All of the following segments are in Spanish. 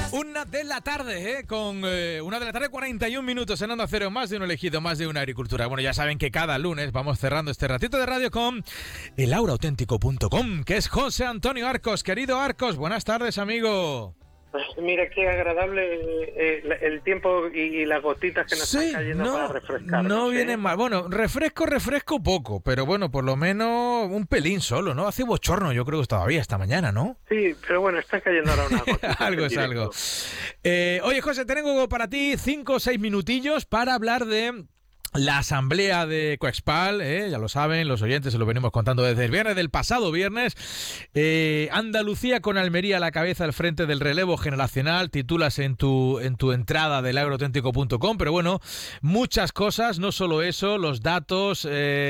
Una de la tarde, con 41 minutos en Onda Cero, más de uno elegido, más de una agricultura. Bueno, ya saben que cada lunes vamos cerrando este ratito de radio con elauraauténtico.com, que es José Antonio Arcos. Querido Arcos, buenas tardes, amigo. Mira qué agradable el tiempo y las gotitas que nos están cayendo para refrescarnos. No viene mal. Bueno, refresco poco, pero bueno, por lo menos un pelín solo, ¿no? Hace bochorno, yo creo que todavía esta mañana, ¿no? Sí, pero bueno, están cayendo ahora unas gotitas. Algo es algo. Oye, José, tengo para ti 5 o 6 minutillos para hablar de la asamblea de Coexpal, ya lo saben, los oyentes se lo venimos contando desde el viernes, del pasado viernes. Andalucía con Almería a la cabeza al frente del relevo generacional, titulas en tu entrada del elauraauténtico.com, pero bueno, muchas cosas, no solo eso, los datos,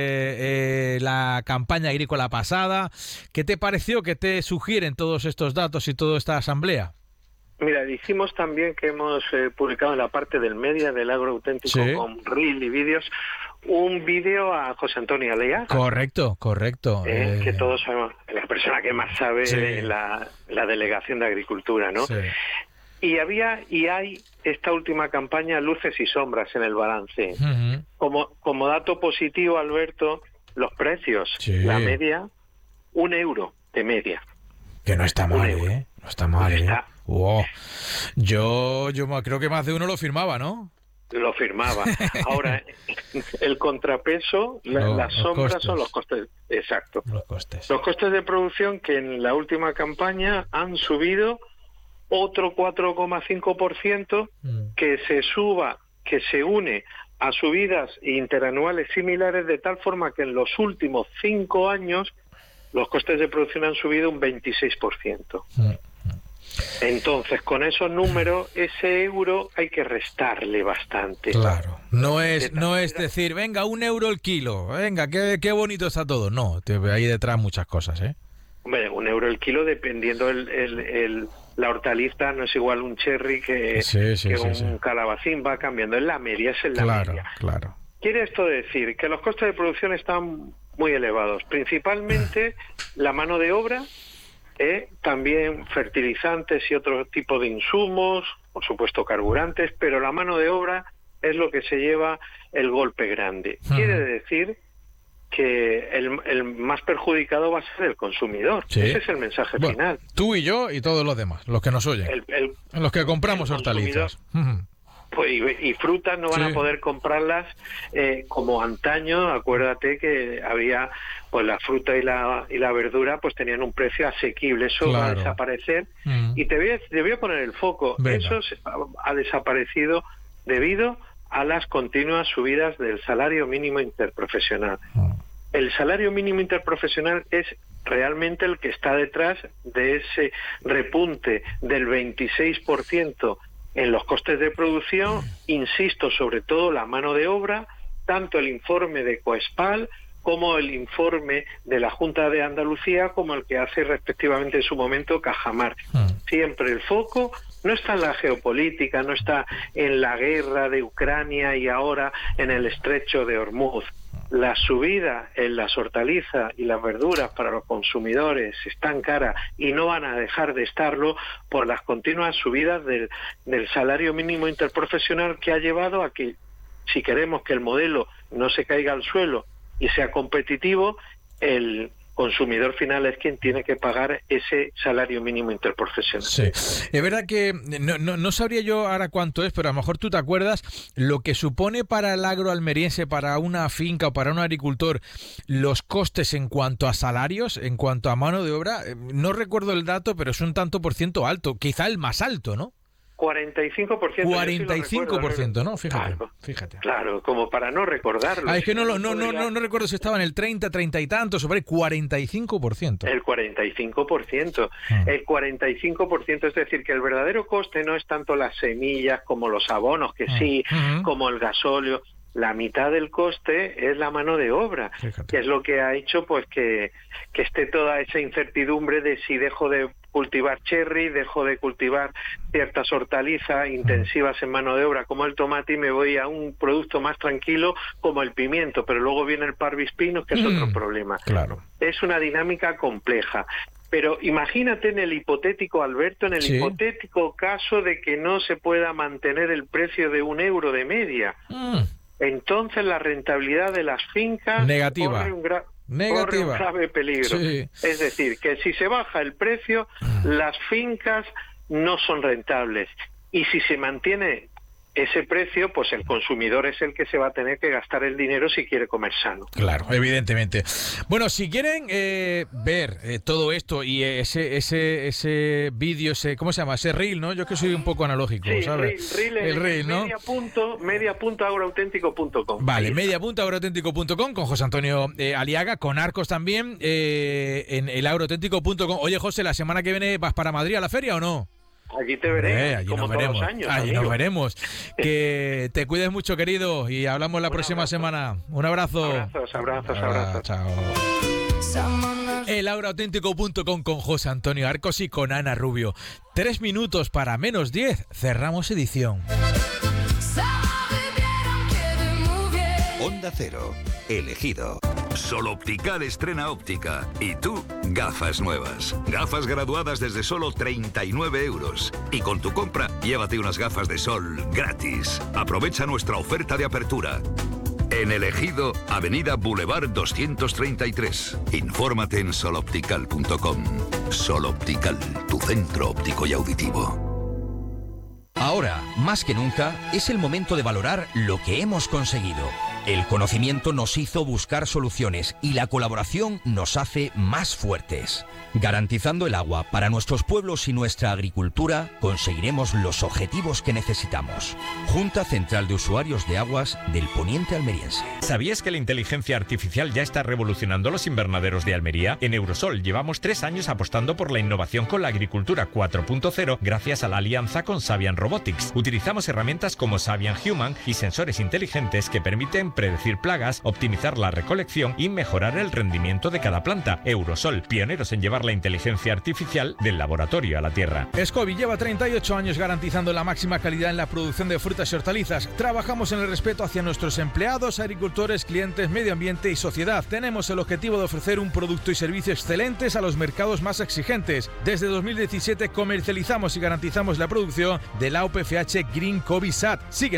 la campaña agrícola pasada. ¿Qué te pareció? ¿Qué te sugieren todos estos datos y toda esta asamblea? Mira, dijimos también que hemos publicado en la parte del media del Agro Auténtico, sí, con reel y vídeos, un vídeo a José Antonio Alea. Correcto. Que todos sabemos, la persona que más sabe, sí, de la Delegación de Agricultura, ¿no? Sí. Y hay esta última campaña, luces y sombras en el balance. Uh-huh. Como dato positivo, Alberto, los precios, sí, la media, €1 de media. Que no está mal, ¿eh? No está mal, ¿eh? Wow. Yo creo que más de uno lo firmaba, ¿no? Lo firmaba. Ahora, el contrapeso, las sombras costes. Son los costes. Exacto. Los costes de producción que en la última campaña han subido otro 4,5%, que se une a subidas interanuales similares, de tal forma que en los últimos 5 años los costes de producción han subido un 26%. Entonces, con esos números, ese euro hay que restarle bastante. Claro, no es decir, venga, €1 el kilo, venga, qué bonito está todo. No, hay detrás muchas cosas, ¿eh? Hombre, €1 el kilo, dependiendo la hortaliza, no es igual un cherry que un calabacín, va cambiando. En la media, es en la media. Claro. Quiere esto decir que los costes de producción están muy elevados, principalmente la mano de obra, también fertilizantes y otro tipo de insumos, por supuesto carburantes, pero la mano de obra es lo que se lleva el golpe grande. Quiere decir que el más perjudicado va a ser el consumidor. Sí. Ese es el mensaje final. Tú y yo y todos los demás, los que nos oyen, los que compramos hortalizas. Pues, y frutas no van a poder comprarlas como antaño. Acuérdate que había, pues la fruta y la verdura pues tenían un precio asequible. Eso va a desaparecer. Y te voy a poner el foco. Venga. Eso ha desaparecido debido a las continuas subidas del salario mínimo interprofesional. El salario mínimo interprofesional es realmente el que está detrás de ese repunte del 26% en los costes de producción. Insisto, sobre todo la mano de obra, tanto el informe de Coexpal como el informe de la Junta de Andalucía, como el que hace respectivamente en su momento Cajamar. Siempre el foco no está en la geopolítica, no está en la guerra de Ucrania y ahora en el estrecho de Hormuz. La subida en las hortalizas y las verduras para los consumidores están caras y no van a dejar de estarlo por las continuas subidas del salario mínimo interprofesional, que ha llevado a que, si queremos que el modelo no se caiga al suelo y sea competitivo, el consumidor final es quien tiene que pagar ese salario mínimo interprofesional. Sí, es verdad que no sabría yo ahora cuánto es, pero a lo mejor tú te acuerdas lo que supone para el agro almeriense, para una finca o para un agricultor, los costes en cuanto a salarios, en cuanto a mano de obra. No recuerdo el dato, pero es un tanto por ciento alto, quizá el más alto, ¿no? 45%. 45%, ¿no? Fíjate. Claro, como para no recordarlo. Es que no recuerdo si estaba en el 30 y tantos, sobre el 45%. El 45%. El 45%, es decir, que el verdadero coste no es tanto las semillas como los abonos, que sí, como el gasóleo. La mitad del coste es la mano de obra, que es lo que ha hecho pues que esté toda esa incertidumbre de si dejo de cultivar cherry, dejo de cultivar ciertas hortalizas intensivas en mano de obra como el tomate y me voy a un producto más tranquilo como el pimiento, pero luego viene el parvis pinus, que es otro problema. Claro. Es una dinámica compleja. Pero imagínate en el hipotético, Alberto, en el hipotético caso de que no se pueda mantener el precio de €1 de media. Entonces la rentabilidad de las fincas corre un grave peligro. Sí. Es decir, que si se baja el precio, las fincas no son rentables. Y si se mantiene ese precio, pues el consumidor es el que se va a tener que gastar el dinero si quiere comer sano. Claro, evidentemente. Bueno, si quieren ver todo esto y ese vídeo, ¿cómo se llama? Ese reel, ¿no? Yo que soy un poco analógico, sí, ¿sabes? El reel, ¿no? media.agroauténtico.com. Vale, media.agroauténtico.com con José Antonio Aliaga, con Arcos también, en el agroauténtico.com. Oye, José, ¿la semana que viene vas para Madrid a la feria o no? Allí te veré, allí como nos veremos, todos los años. Allí nos veremos. Que te cuides mucho, querido, y hablamos la próxima semana. Un abrazo. Abrazos. Chao. Elagroauténtico.com con José Antonio Arcos y con Ana Rubio. 3 minutos para menos 10. Cerramos edición. Onda Cero, elegido. Sol Optical estrena óptica. Y tú, gafas nuevas. Gafas graduadas desde solo 39 €. Y con tu compra, llévate unas gafas de sol gratis. Aprovecha nuestra oferta de apertura. En Elegido, Avenida Boulevard 233. Infórmate en soloptical.com. Sol Optical, tu centro óptico y auditivo. Ahora, más que nunca, es el momento de valorar lo que hemos conseguido. El conocimiento nos hizo buscar soluciones y la colaboración nos hace más fuertes. Garantizando el agua para nuestros pueblos y nuestra agricultura, conseguiremos los objetivos que necesitamos. Junta Central de Usuarios de Aguas del Poniente Almeriense. ¿Sabías que la inteligencia artificial ya está revolucionando los invernaderos de Almería? En Eurosol llevamos 3 años apostando por la innovación con la agricultura 4.0 gracias a la alianza con Savian Robotics. Utilizamos herramientas como Savian Human y sensores inteligentes que permiten predecir plagas, optimizar la recolección y mejorar el rendimiento de cada planta. Eurosol, pioneros en llevar la inteligencia artificial del laboratorio a la tierra. Scoby lleva 38 años garantizando la máxima calidad en la producción de frutas y hortalizas. Trabajamos en el respeto hacia nuestros empleados, agricultores, clientes, medio ambiente y sociedad. Tenemos el objetivo de ofrecer un producto y servicio excelentes a los mercados más exigentes. Desde 2017 comercializamos y garantizamos la producción de la OPFH Green Kobi Sat. Síguenos